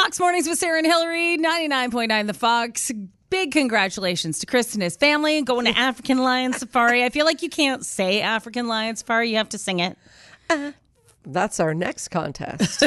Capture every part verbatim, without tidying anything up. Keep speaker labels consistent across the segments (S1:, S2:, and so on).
S1: Fox Mornings with Sarah and Hillary, ninety-nine point nine The Fox. Big congratulations to Chris and his family going to African Lion Safari. I feel like you can't say African Lion Safari. You have to sing it.
S2: Uh, that's our next contest.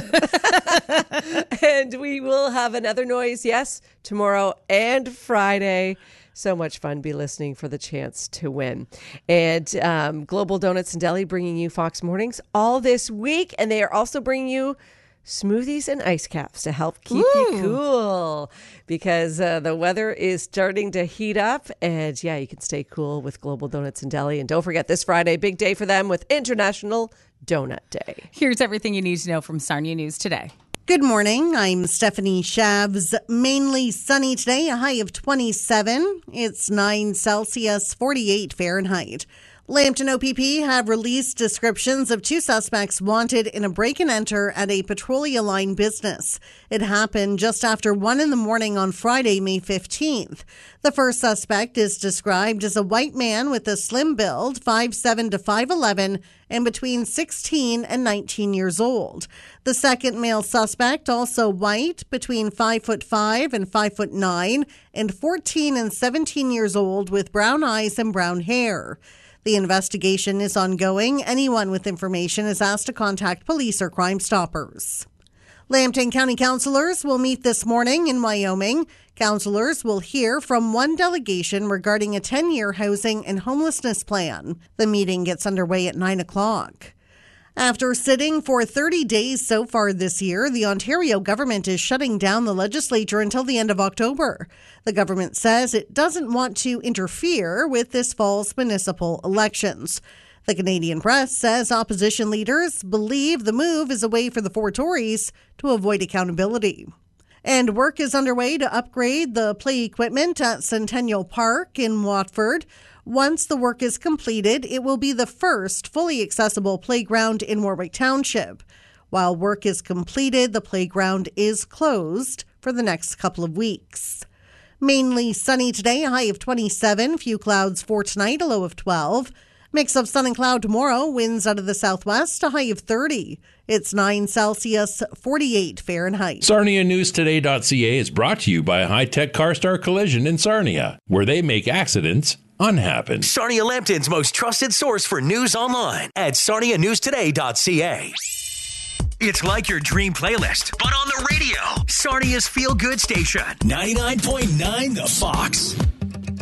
S2: And we will have another noise, yes, tomorrow and Friday. So much fun. Be listening for the chance to win. And um, Global Donuts and Deli bringing you Fox Mornings all this week. And they are also bringing you smoothies and ice caps to help keep Ooh. you cool, because uh, the weather is starting to heat up. And yeah, you can stay cool with Global Donuts and Deli. And don't forget, this Friday, big day for them with International Donut Day.
S1: Here's everything you need to know from Sarnia News Today.
S3: Good morning. I'm Stephanie Shabs. Mainly sunny today, a high of twenty-seven. It's nine Celsius, forty-eight Fahrenheit. Lambton O P P have released descriptions of two suspects wanted in a break-and-enter at a Petrolia Line business. It happened just after one in the morning on Friday, May fifteenth. The first suspect is described as a white man with a slim build, five seven to five eleven, and between sixteen and nineteen years old. The second male suspect, also white, between five foot five and five foot nine, and fourteen and seventeen years old with brown eyes and brown hair. The investigation is ongoing. Anyone with information is asked to contact police or Crime Stoppers. Lambton County councillors will meet this morning in Wyoming. Councillors will hear from one delegation regarding a ten-year housing and homelessness plan. The meeting gets underway at nine o'clock. After sitting for thirty days so far this year, the Ontario government is shutting down the legislature until the end of October. The government says it doesn't want to interfere with this fall's municipal elections. The Canadian Press says opposition leaders believe the move is a way for the four Tories to avoid accountability. And work is underway to upgrade the play equipment at Centennial Park in Watford. Once the work is completed, it will be the first fully accessible playground in Warwick Township. While work is completed, the playground is closed for the next couple of weeks. Mainly sunny today, a high of twenty-seven. Few clouds for tonight, a low of twelve. Mix of sun and cloud tomorrow. Winds out of the southwest, a high of thirty. It's nine Celsius, forty-eight Fahrenheit.
S4: Sarnia News Today dot C A is brought to you by High Tech CarStar Collision in Sarnia, where they make accidents unhappen.
S5: Sarnia Lambton's most trusted source for news online at Sarnia News Today dot C A. It's like your dream playlist, but on the radio. Sarnia's feel-good station, ninety-nine point nine The Fox.